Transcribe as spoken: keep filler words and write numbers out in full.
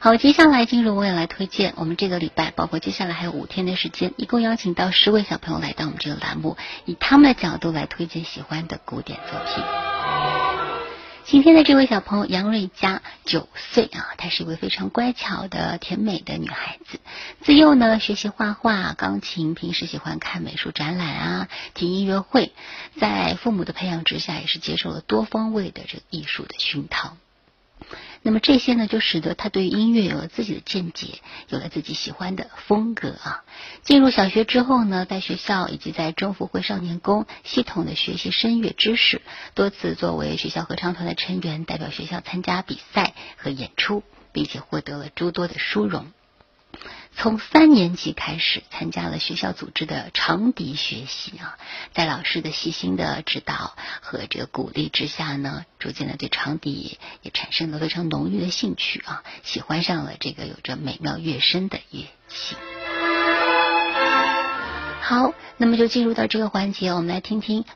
好，接下来进入我也来推荐，我们这个礼拜包括接下来还有五天的时间，一共邀请到十位小朋友来到我们这个栏目，以他们的角度来推荐喜欢的古典作品。今天的这位小朋友杨瑞佳，九岁啊，她是一位非常乖巧的甜美的女孩子。自幼呢学习画画、钢琴，平时喜欢看美术展览啊，听音乐会，在父母的培养之下，也是接受了多方位的这个艺术的熏陶。那么这些呢，就使得他对音乐有了自己的见解，有了自己喜欢的风格啊。进入小学之后呢，在学校以及在中福会少年宫系统的学习声乐知识，多次作为学校合唱团的成员，代表学校参加比赛和演出，并且获得了诸多的殊荣。从三年级开始参加了学校组织的长笛学习啊，在老师的细心的指导和这个鼓励之下呢，逐渐的对长笛也产生了非常浓郁的兴趣啊，喜欢上了这个有着美妙乐声的乐器。好，那么就进入到这个环节，我们来听听